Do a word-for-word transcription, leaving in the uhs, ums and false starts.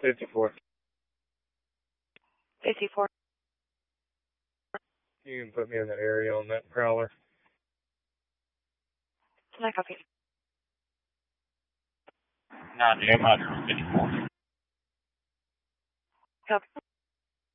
fifty-four. fifty-four. You can put me in that area on that prowler. Can I copy? nine, I'm fifty-four. Copy.